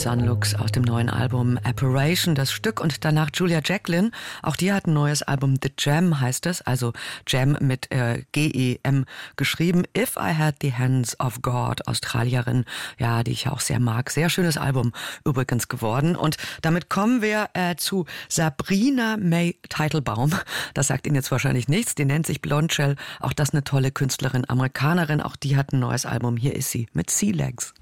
Sunlux aus dem neuen Album Apparition, das Stück, und danach Julia Jacklin. Auch die hat ein neues Album, The Gem heißt es, also Gem mit G-E-M geschrieben. If I Had the Hands of God, Australierin, ja, die ich auch sehr mag. Sehr schönes Album übrigens geworden. Und damit kommen wir zu Sabrina May Teitelbaum. Das sagt Ihnen jetzt wahrscheinlich nichts. Die nennt sich Blondshell. Auch das eine tolle Künstlerin, Amerikanerin. Auch die hat ein neues Album. Hier ist sie mit Sea Legs.